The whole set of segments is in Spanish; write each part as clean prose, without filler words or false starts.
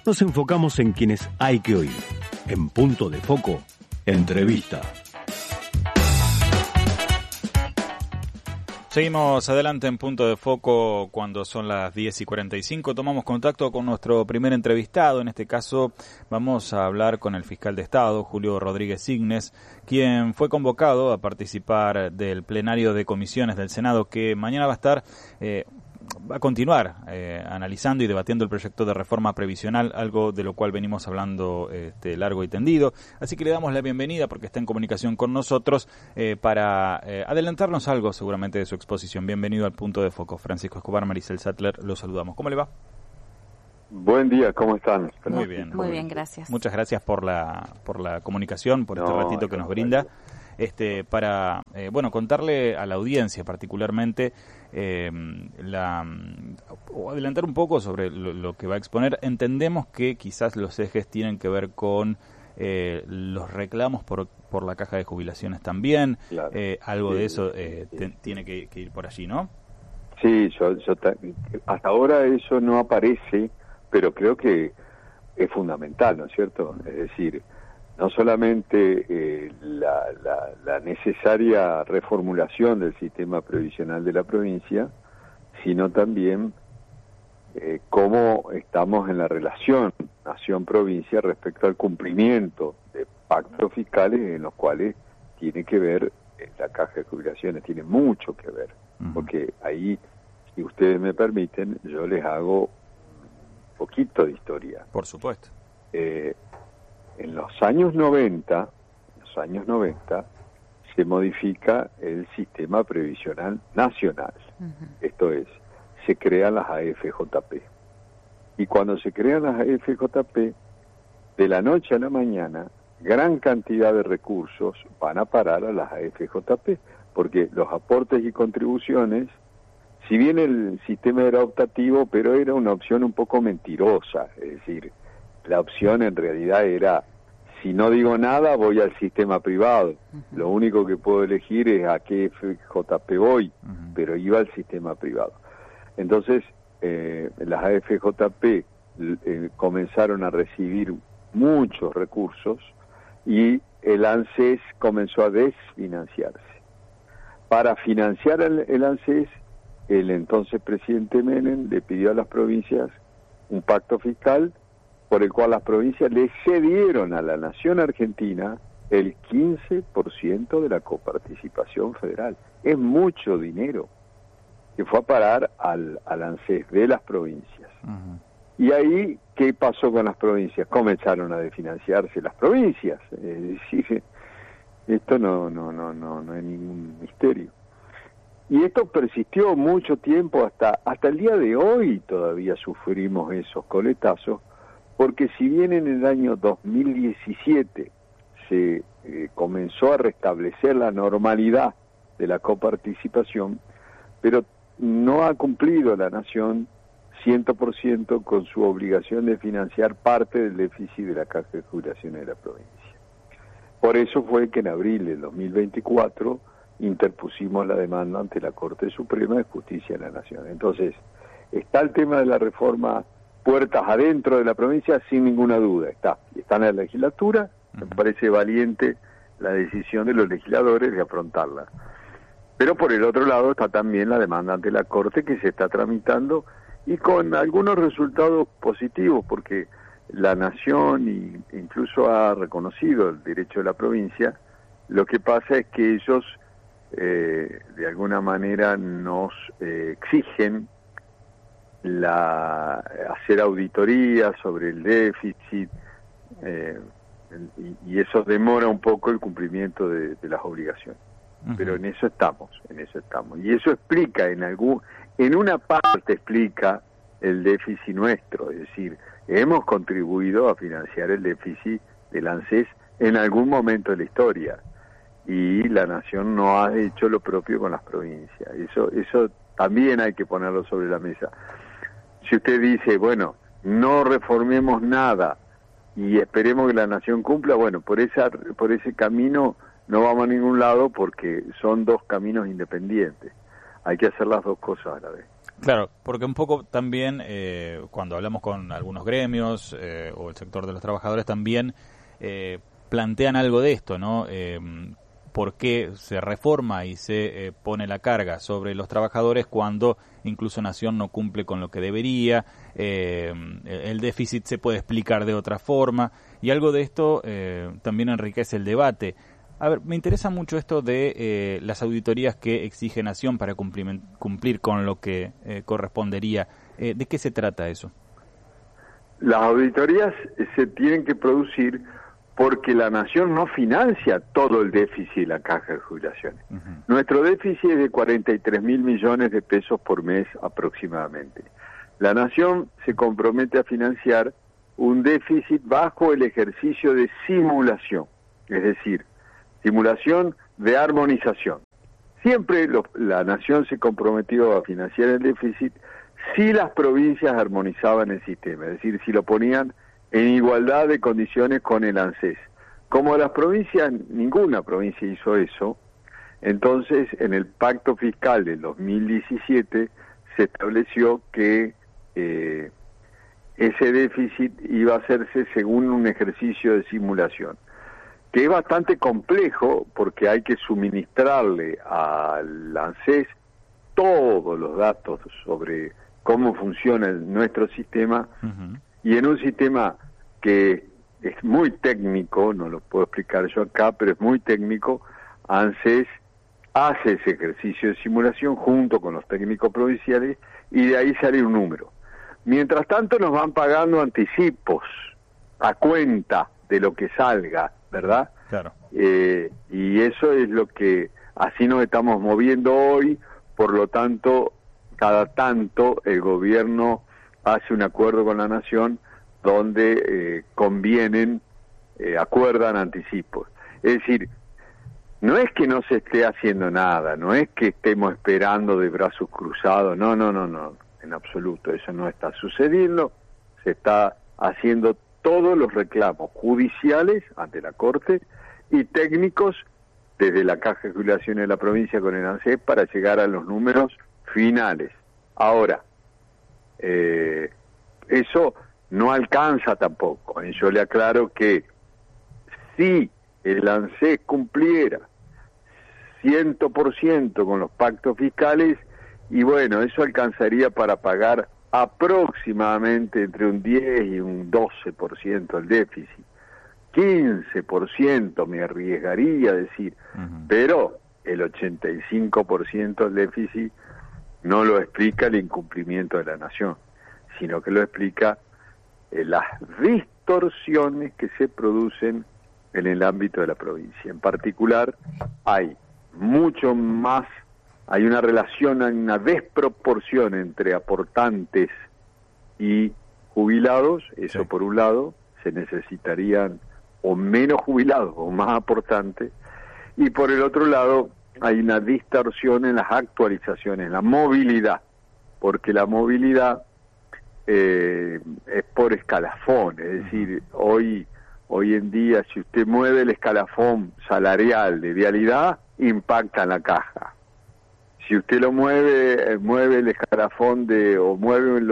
nos enfocamos en quienes hay que oír. En Punto de Foco, entrevista. Seguimos adelante en Punto de Foco cuando son las 10:45. Tomamos contacto con nuestro primer entrevistado. En este caso vamos a hablar con el fiscal de Estado, Julio Rodríguez Signes, quien fue convocado a participar del plenario de comisiones del Senado, que mañana va a estar... va a continuar analizando y debatiendo el proyecto de reforma previsional, algo de lo cual venimos hablando largo y tendido. Así que le damos la bienvenida porque está en comunicación con nosotros para adelantarnos algo seguramente de su exposición. Bienvenido al Punto de Foco. Francisco Escobar, Maricel Sattler, lo saludamos. ¿Cómo le va? Buen día, ¿cómo están? Muy bien. Muy bien, gracias. Muchas gracias por la comunicación, por este ratito que nos brinda. Para contarle a la audiencia particularmente o adelantar un poco sobre lo que va a exponer. Entendemos que quizás los ejes tienen que ver con los reclamos por la caja de jubilaciones también. Claro. Algo de eso tiene que ir por allí, ¿no? Sí, hasta ahora eso no aparece, pero creo que es fundamental, ¿no es cierto? Es decir, no solamente la necesaria reformulación del sistema previsional de la provincia, sino también cómo estamos en la relación nación-provincia respecto al cumplimiento de pactos fiscales en los cuales tiene que ver la caja de jubilaciones, tiene mucho que ver, porque ahí, si ustedes me permiten, yo les hago un poquito de historia. Por supuesto. En los años 90 se modifica el sistema previsional nacional. Esto es, se crean las AFJP. Y cuando se crean las AFJP, de la noche a la mañana, gran cantidad de recursos van a parar a las AFJP, porque los aportes y contribuciones, si bien el sistema era optativo, pero era una opción un poco mentirosa, es decir, la opción en realidad era, si no digo nada, voy al sistema privado. Lo único que puedo elegir es a qué FJP voy, pero iba al sistema privado. Entonces, las AFJP comenzaron a recibir muchos recursos y el ANSES comenzó a desfinanciarse. Para financiar el ANSES, el entonces presidente Menem le pidió a las provincias un pacto fiscal por el cual las provincias le cedieron a la nación argentina el 15% de la coparticipación federal. Es mucho dinero que fue a parar al ANSES de las provincias. Y ahí, ¿qué pasó con las provincias? Comenzaron a desfinanciarse las provincias. Es decir, esto no es ningún misterio. Y esto persistió mucho tiempo, hasta el día de hoy todavía sufrimos esos coletazos, porque si bien en el año 2017 se comenzó a restablecer la normalidad de la coparticipación, pero no ha cumplido la nación 100% con su obligación de financiar parte del déficit de la caja de jubilaciones de la provincia. Por eso fue que en abril del 2024 interpusimos la demanda ante la Corte Suprema de Justicia de la Nación. Entonces, está el tema de la reforma puertas adentro de la provincia, sin ninguna duda, está en la legislatura. Me parece valiente la decisión de los legisladores de afrontarla. Pero por el otro lado está también la demanda ante la Corte, que se está tramitando y con algunos resultados positivos, porque la Nación incluso ha reconocido el derecho de la provincia. Lo que pasa es que ellos de alguna manera nos exigen hacer auditoría sobre el déficit, y eso demora un poco el cumplimiento de las obligaciones. Pero en eso estamos. Y eso explica, en una parte explica el déficit nuestro, es decir, hemos contribuido a financiar el déficit del ANSES en algún momento de la historia, y la Nación no ha hecho lo propio con las provincias. Eso también hay que ponerlo sobre la mesa. Si usted dice, bueno, no reformemos nada y esperemos que la Nación cumpla, bueno, por ese camino no vamos a ningún lado, porque son dos caminos independientes. Hay que hacer las dos cosas a la vez. Claro, porque un poco también cuando hablamos con algunos gremios o el sector de los trabajadores también plantean algo de esto, ¿no? ¿Por qué se reforma y se pone la carga sobre los trabajadores cuando incluso Nación no cumple con lo que debería? El déficit se puede explicar de otra forma y algo de esto también enriquece el debate. A ver, me interesa mucho esto de las auditorías que exige Nación para cumplir con lo que correspondería. ¿De qué se trata eso? Las auditorías se tienen que producir porque la Nación no financia todo el déficit de la Caja de Jubilaciones. Uh-huh. Nuestro déficit es de 43.000 millones de pesos por mes aproximadamente. La Nación se compromete a financiar un déficit bajo el ejercicio de simulación, es decir, simulación de armonización. Siempre la Nación se comprometió a financiar el déficit si las provincias armonizaban el sistema, es decir, si lo ponían en igualdad de condiciones con el ANSES. Como las provincias, ninguna provincia hizo eso, entonces en el pacto fiscal del 2017 se estableció que ese déficit iba a hacerse según un ejercicio de simulación, que es bastante complejo porque hay que suministrarle al ANSES todos los datos sobre cómo funciona nuestro sistema. Uh-huh. Y en un sistema que es muy técnico, no lo puedo explicar yo acá, pero es muy técnico, ANSES hace ese ejercicio de simulación junto con los técnicos provinciales y de ahí sale un número. Mientras tanto nos van pagando anticipos a cuenta de lo que salga, ¿verdad? Claro. Y eso es lo que así nos estamos moviendo hoy, por lo tanto, cada tanto el gobierno hace un acuerdo con la Nación donde acuerdan anticipos. Es decir, no es que no se esté haciendo nada, no es que estemos esperando de brazos cruzados, no, en absoluto, eso no está sucediendo, se está haciendo todos los reclamos judiciales ante la Corte y técnicos desde la Caja de Jubilaciones de la provincia con el ANSES para llegar a los números finales. Ahora, eso no alcanza tampoco. Yo le aclaro que si el ANSES cumpliera 100% con los pactos fiscales, y bueno, eso alcanzaría para pagar aproximadamente entre un 10 y un 12% el déficit. 15% me arriesgaría a decir, uh-huh. Pero el 85% del déficit no lo explica el incumplimiento de la Nación, sino que lo explica las distorsiones que se producen en el ámbito de la provincia. En particular, hay mucho más, hay una relación, hay una desproporción entre aportantes y jubilados, eso sí. Por un lado, se necesitarían o menos jubilados o más aportantes, y por el otro lado hay una distorsión en las actualizaciones, en la movilidad, porque la movilidad es por escalafón, es decir, hoy en día si usted mueve el escalafón salarial de vialidad, impacta en la caja. Si usted lo mueve el escalafón o mueve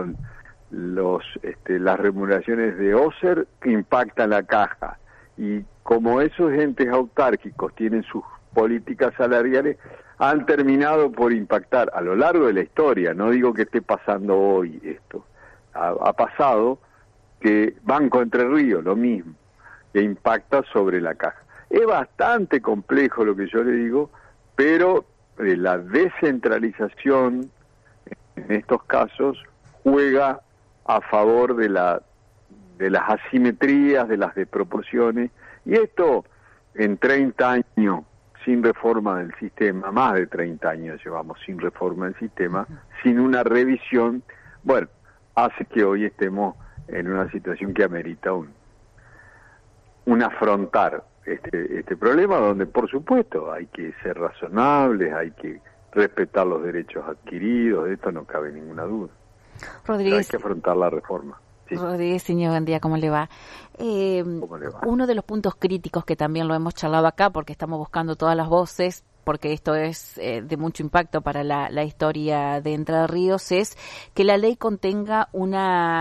las remuneraciones de OSER, impactan la caja. Y como esos entes autárquicos tienen sus políticas salariales, han terminado por impactar a lo largo de la historia. No digo que esté pasando hoy esto. Ha pasado que Banco Entre Ríos, lo mismo, que impacta sobre la caja. Es bastante complejo lo que yo le digo, pero la descentralización en estos casos juega a favor de las asimetrías, de las desproporciones, y esto en 30 años sin reforma del sistema, más de 30 años llevamos sin reforma del sistema, sin una revisión, bueno, hace que hoy estemos en una situación que amerita un afrontar este problema, donde por supuesto hay que ser razonables, hay que respetar los derechos adquiridos, de esto no cabe ninguna duda. Rodríguez, hay que afrontar la reforma. Sí. Rodríguez, señor, buen día, ¿cómo le va? ¿Cómo le va? Uno de los puntos críticos que también lo hemos charlado acá, porque estamos buscando todas las voces, porque esto es de mucho impacto para la historia de Entre Ríos, es que la ley contenga un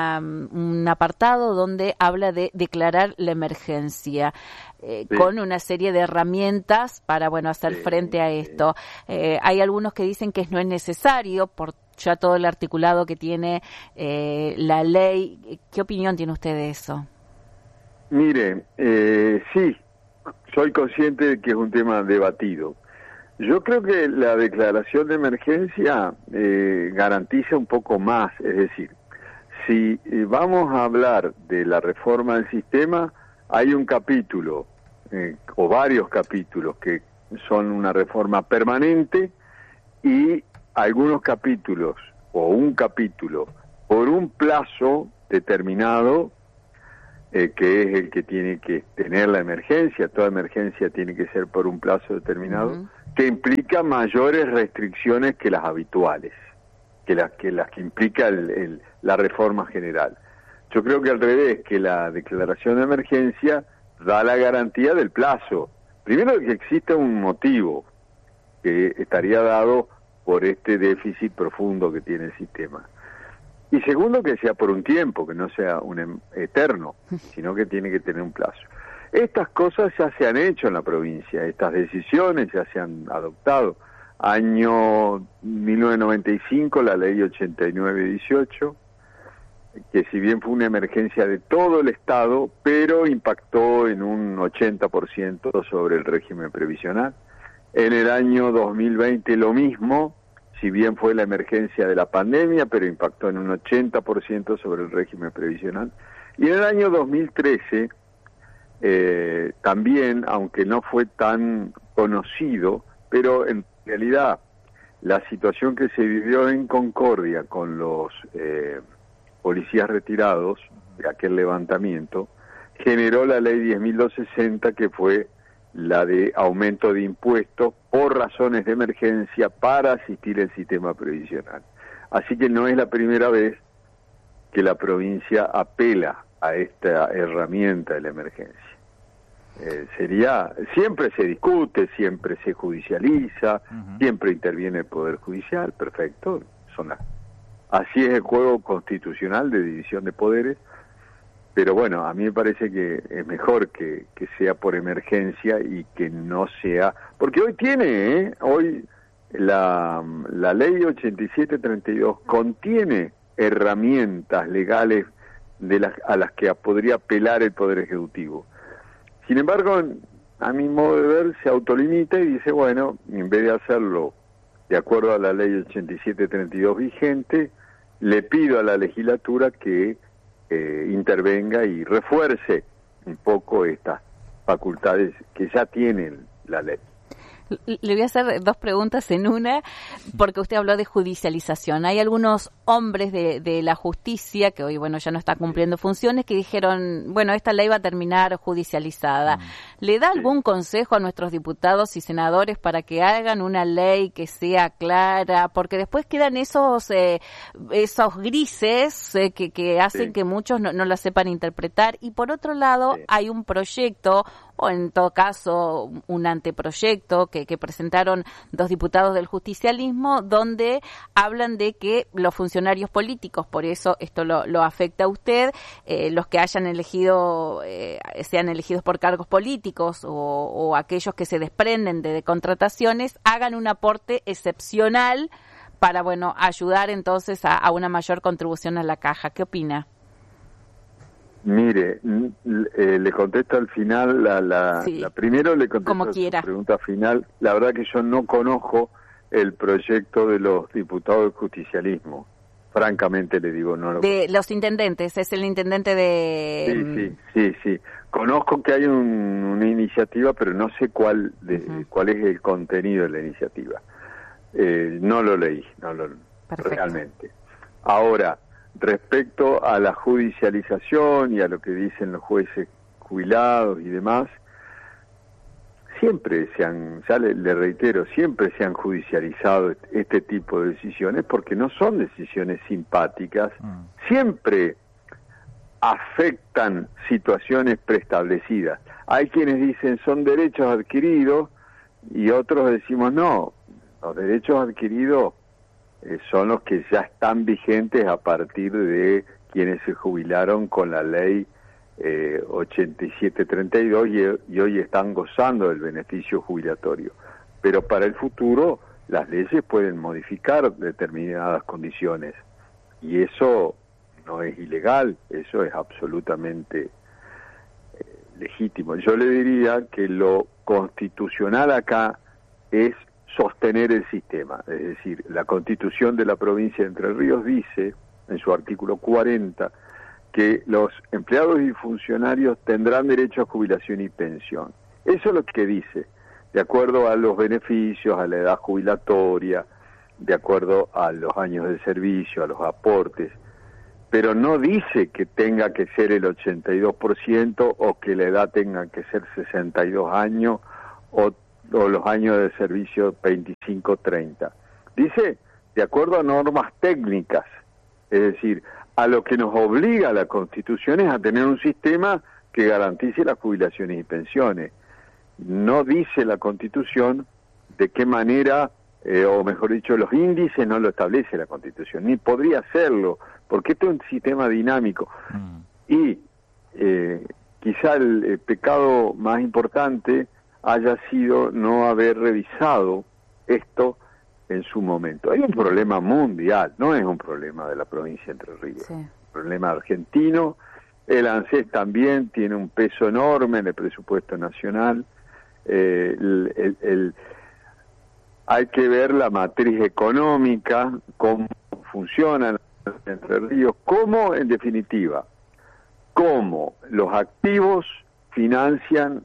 apartado donde habla de declarar la emergencia. Sí. Con una serie de herramientas para, hacer frente a esto. Hay algunos que dicen que no es necesario por ya todo el articulado que tiene la ley. ¿Qué opinión tiene usted de eso? Mire, sí, soy consciente de que es un tema debatido. Yo creo que la declaración de emergencia garantiza un poco más, es decir, si vamos a hablar de la reforma del sistema, hay un capítulo o varios capítulos que son una reforma permanente y algunos capítulos o un capítulo por un plazo determinado que es el que tiene que tener la emergencia. Toda emergencia tiene que ser por un plazo determinado, que implica mayores restricciones que las habituales, que las que implica la reforma general. Yo creo que al revés, que la declaración de emergencia da la garantía del plazo. Primero, que exista un motivo que estaría dado por este déficit profundo que tiene el sistema. Y segundo, que sea por un tiempo, que no sea un eterno, sino que tiene que tener un plazo. Estas cosas ya se han hecho en la provincia, estas decisiones ya se han adoptado. Año 1995, la ley 8918, que si bien fue una emergencia de todo el Estado, pero impactó en un 80% sobre el régimen previsional. En el año 2020 lo mismo, si bien fue la emergencia de la pandemia, pero impactó en un 80% sobre el régimen previsional. Y en el año 2013, también, aunque no fue tan conocido, pero en realidad la situación que se vivió en Concordia con los policías retirados de aquel levantamiento, generó la ley 10.260, que fue la de aumento de impuestos por razones de emergencia para asistir al sistema previsional. Así que no es la primera vez que la provincia apela a esta herramienta de la emergencia. Siempre se discute, siempre se judicializa, siempre interviene el Poder Judicial, perfecto, así es el juego constitucional de división de poderes, pero bueno, a mí me parece que es mejor que sea por emergencia y que no sea, porque hoy la ley 8732 contiene herramientas legales a las que podría apelar el Poder Ejecutivo. Sin embargo, a mi modo de ver, se autolimita y dice, bueno, en vez de hacerlo de acuerdo a la ley 8732 vigente, le pido a la legislatura que intervenga y refuerce un poco estas facultades que ya tiene la ley. Le voy a hacer dos preguntas en una, porque usted habló de judicialización. Hay algunos hombres de la justicia que hoy, ya no está cumpliendo funciones, que dijeron, esta ley va a terminar judicializada. ¿Le da algún consejo a nuestros diputados y senadores para que hagan una ley que sea clara? Porque después quedan esos grises que hacen que muchos no la sepan interpretar. Y por otro lado, hay un proyecto, o en todo caso un anteproyecto que presentaron dos diputados del justicialismo, donde hablan de que los funcionarios políticos, por eso esto lo afecta a usted, los que hayan elegido, sean elegidos por cargos políticos o aquellos que se desprenden de contrataciones, hagan un aporte excepcional para, ayudar entonces a una mayor contribución a la caja. ¿Qué opina? Mire, le contesto al final, primero le contesto a su pregunta final. La verdad que yo no conozco el proyecto de los diputados del justicialismo. Francamente le digo, no lo conozco. De los intendentes, es el intendente de... Sí. Conozco que hay una iniciativa, pero no sé cuál es el contenido de la iniciativa. No lo leí, realmente. Ahora, respecto a la judicialización y a lo que dicen los jueces jubilados y demás, siempre le reitero, siempre se han judicializado este tipo de decisiones porque no son decisiones simpáticas, siempre afectan situaciones preestablecidas. Hay quienes dicen son derechos adquiridos, y otros decimos no, los derechos adquiridos son los que ya están vigentes a partir de quienes se jubilaron con la ley 8732 y hoy están gozando del beneficio jubilatorio. Pero para el futuro las leyes pueden modificar determinadas condiciones y eso no es ilegal, eso es absolutamente legítimo. Yo le diría que lo constitucional acá es sostener el sistema, es decir, la Constitución de la provincia de Entre Ríos dice, en su artículo 40, que los empleados y funcionarios tendrán derecho a jubilación y pensión. Eso es lo que dice, de acuerdo a los beneficios, a la edad jubilatoria, de acuerdo a los años de servicio, a los aportes, pero no dice que tenga que ser el 82% o que la edad tenga que ser 62 años o los años de servicio 25-30. Dice, de acuerdo a normas técnicas, es decir, a lo que nos obliga la Constitución es a tener un sistema que garantice las jubilaciones y pensiones. No dice la Constitución de qué manera, o mejor dicho, los índices no lo establece la Constitución, ni podría hacerlo, porque esto es un sistema dinámico. Y quizá el pecado más importante haya sido no haber revisado esto en su momento. Hay un problema mundial, no es un problema de la provincia de Entre Ríos, sí. Un problema argentino. El ANSES también tiene un peso enorme en el presupuesto nacional. Hay que ver la matriz económica, cómo funciona Entre Ríos, cómo, en definitiva, cómo los activos financian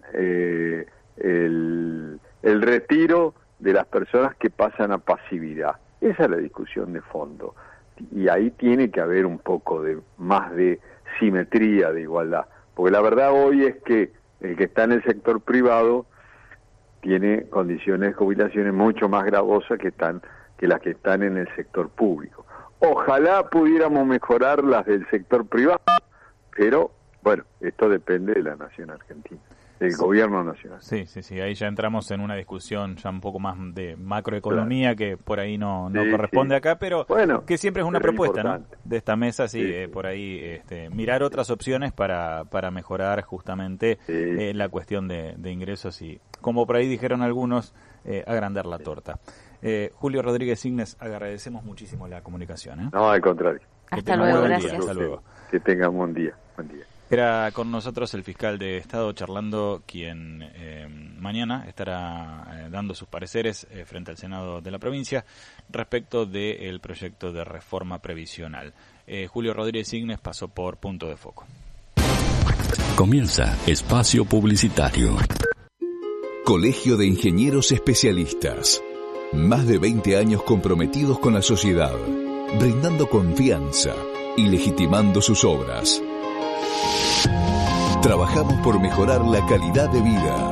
el retiro de las personas que pasan a pasividad. Esa es la discusión de fondo. Y ahí tiene que haber un poco más de simetría, de igualdad. Porque la verdad hoy es que el que está en el sector privado tiene condiciones de jubilaciones mucho más gravosas que las que están en el sector público. Ojalá pudiéramos mejorar las del sector privado, pero bueno, esto depende de la nación argentina, del gobierno nacional. Sí, ahí ya entramos en una discusión ya un poco más de macroeconomía, claro, que por ahí no corresponde acá, pero bueno, que siempre es una propuesta, ¿no?, de esta mesa, por ahí mirar otras opciones para mejorar justamente la cuestión de ingresos y, como por ahí dijeron algunos, agrandar la torta. Julio Rodríguez Signes, agradecemos muchísimo la comunicación. No, al contrario. Hasta luego, gracias. Hasta luego. Que tengan buen día. Buen día. Era con nosotros el fiscal de Estado charlando, quien mañana estará dando sus pareceres frente al Senado de la provincia respecto del proyecto de reforma previsional. Julio Rodríguez Signes pasó por Punto de Foco. Comienza Espacio Publicitario. Colegio de Ingenieros Especialistas. Más de 20 años comprometidos con la sociedad, brindando confianza y legitimando sus obras. Trabajamos por mejorar la calidad de vida.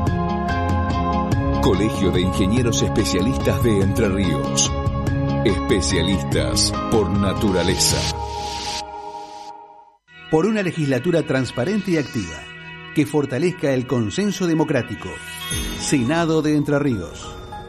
Colegio de Ingenieros Especialistas de Entre Ríos. Especialistas por naturaleza. Por una legislatura transparente y activa, que fortalezca el consenso democrático. Senado de Entre Ríos.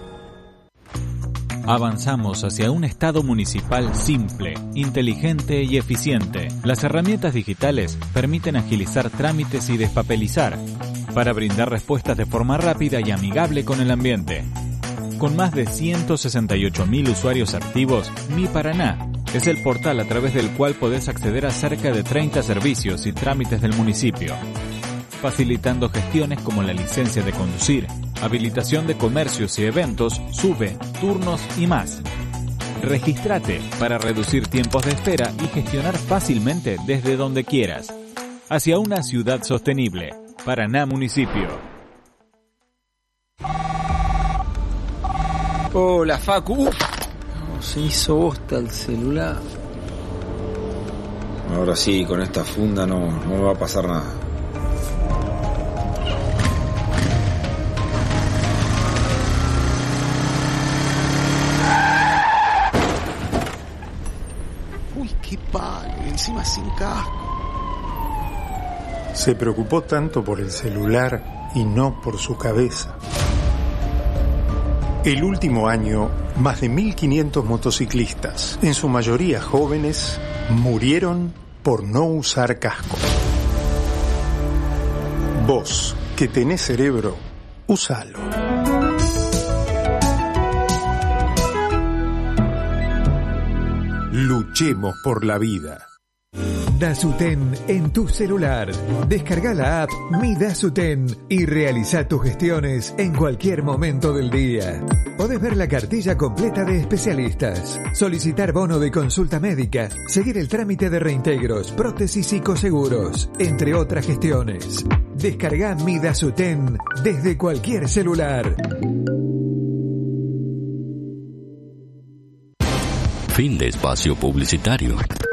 Avanzamos hacia un Estado municipal simple, inteligente y eficiente. Las herramientas digitales permiten agilizar trámites y despapelizar, para brindar respuestas de forma rápida y amigable con el ambiente. Con más de 168.000 usuarios activos, Mi Paraná es el portal a través del cual podés acceder a cerca de 30 servicios y trámites del municipio, facilitando gestiones como la licencia de conducir, habilitación de comercios y eventos, SUBE, turnos y más. Regístrate para reducir tiempos de espera y gestionar fácilmente desde donde quieras. Hacia una ciudad sostenible. Paraná Municipio. Hola, Facu. No, se hizo bosta el celular. Ahora sí, con esta funda no me va a pasar nada. Qué palo, encima sin casco. Se preocupó tanto por el celular y no por su cabeza. El último año, más de 1.500 motociclistas, en su mayoría jóvenes, murieron por no usar casco. Vos, que tenés cerebro, úsalo. Luchemos por la vida. Dasuten en tu celular. Descarga la app Mi Dasuten y realiza tus gestiones en cualquier momento del día. Podés ver la cartilla completa de especialistas, solicitar bono de consulta médica, seguir el trámite de reintegros, prótesis y coseguros, entre otras gestiones. Descarga Mi Dasuten desde cualquier celular. Fin de espacio publicitario.